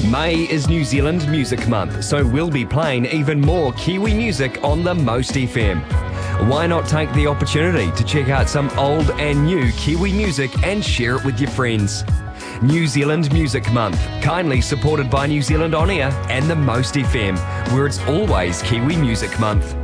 May is New Zealand Music Month, so we'll be playing even more Kiwi music on the Most FM. Why not take the opportunity to check out some old and new Kiwi music and share it with your friends? New Zealand Music Month, kindly supported by New Zealand On Air and the Most FM, where it's always Kiwi Music Month.